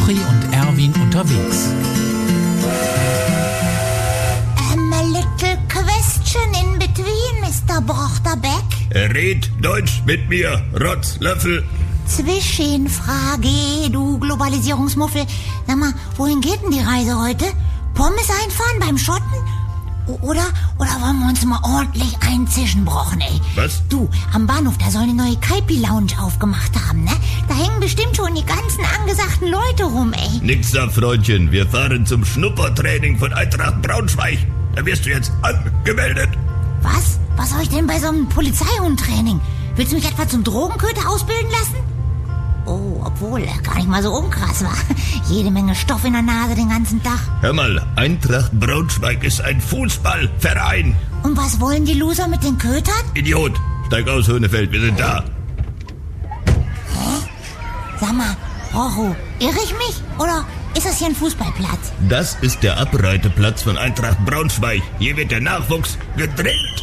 Rochi und Erwin unterwegs. A little question in between, Mr. Brochterbeck. Red Deutsch mit mir, Rotzlöffel. Zwischenfrage, du Globalisierungsmuffel. Sag mal, wohin geht denn die Reise heute? Pommes einfahren beim Schotten? Oder wollen wir uns mal ordentlich einzischen, Brochen, ey? Was? Du, am Bahnhof, da soll eine neue Kaipi-Lounge aufgemacht haben, ne? Da hängen bestimmt schon die ganzen angesagten Leute rum, ey. Nix da, Freundchen. Wir fahren zum Schnuppertraining von Eintracht Braunschweig. Da wirst du jetzt angemeldet. Was? Was soll ich denn bei so einem Polizeihundtraining? Willst du mich etwa zum Drogenköter ausbilden lassen? Oh, obwohl, gar nicht mal so unkrass war. Jede Menge Stoff in der Nase den ganzen Tag. Hör mal, Eintracht Braunschweig ist ein Fußballverein. Und was wollen die Loser mit den Kötern? Idiot, steig aus, Höhnefeld, wir sind da. Hä? Sag mal, Rocho, irre ich mich? Oder ist das hier ein Fußballplatz? Das ist der Abreiteplatz von Eintracht Braunschweig. Hier wird der Nachwuchs gedrillt.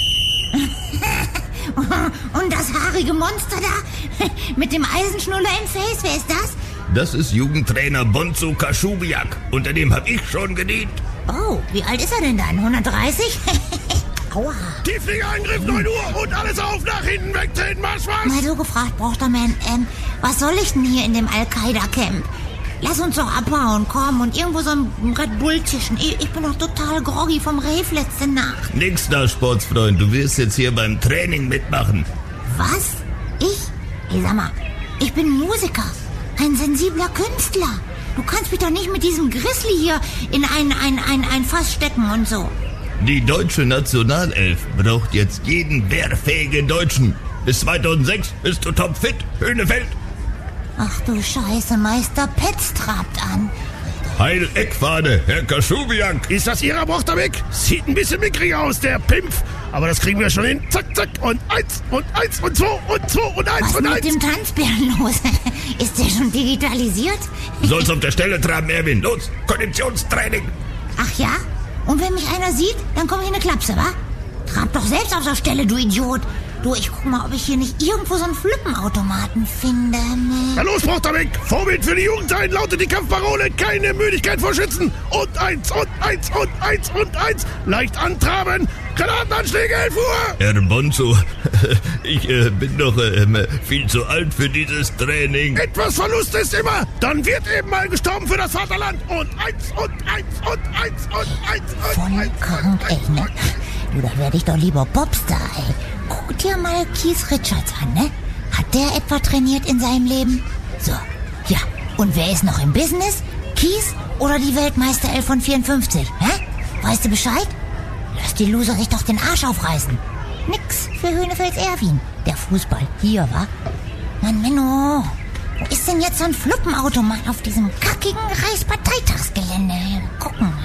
Und das haarige Monster da mit dem Eisenschnuller im Face, wer ist das? Das ist Jugendtrainer Bonzo Kaschubiak. Unter dem hab ich schon gedient. Oh, wie alt ist er denn dann? 130? Aua. Tieflinger-Angriff, 9 Uhr und alles auf, nach hinten wegtreten, Marsch! Mal so gefragt, Brochterman, was soll ich denn hier in dem Al-Qaida-Camp? Lass uns doch abhauen, komm, und irgendwo so ein Red Bull tischen. Ich bin doch total groggy vom Rave letzte Nacht. Nix da, Sportsfreund. Du wirst jetzt hier beim Training mitmachen. Was? Ich? Hey, sag mal, ich bin Musiker. Ein sensibler Künstler. Du kannst mich doch nicht mit diesem Grizzly hier in ein Fass stecken und so. Die deutsche Nationalelf braucht jetzt jeden wehrfähigen Deutschen. Bis 2006 bist du topfit, Höhnefeld. Ach du Scheiße, Meister Petz trabt an. Heil Eckfahne, Herr Kaschubiak. Ist das Ihrer Brochterbeck? Sieht ein bisschen mickrig aus, der Pimpf. Aber das kriegen wir schon hin. Zack, zack. Und 1 und 1 und 2 und 2 und 1 Was und 1. Was ist mit dem Tanzbären los? Ist der schon digitalisiert? Soll's auf der Stelle traben, Erwin. Los, Konditionstraining. Ach ja? Und wenn mich einer sieht, dann komme ich in eine Klapse, wa? Trab doch selbst auf der Stelle, du Idiot. Du, ich guck mal, ob ich hier nicht irgendwo so einen Flippenautomaten finde. Na los, Brochterbeck. Vorbild für die Jugend sein, lautet die Kampfparole. Keine Müdigkeit vor Schützen. Und 1 und 1 und 1 und 1. Leicht antraben. Granatenanschläge, 11 Uhr. Herr Bonzo, ich bin doch viel zu alt für dieses Training. Etwas Verlust ist immer. Dann wird eben mal gestorben für das Vaterland. Und 1 und 1 und 1 und 1 und voll 1. krank, ey, ne? Du, da werde ich doch lieber Popstar, ey. Guck dir mal Keith Richards an, ne? Hat der etwa trainiert in seinem Leben? So, ja. Und wer ist noch im Business? Keith oder die Weltmeisterelf von 54? Hä? Weißt du Bescheid? Lass die Loser sich doch den Arsch aufreißen. Nix für Höhnefelds Erwin. Der Fußball hier, wa? Mann, Menno. Wo ist denn jetzt so ein Fluppenautomat auf diesem kackigen Reichsparteitagsgelände? Gucken.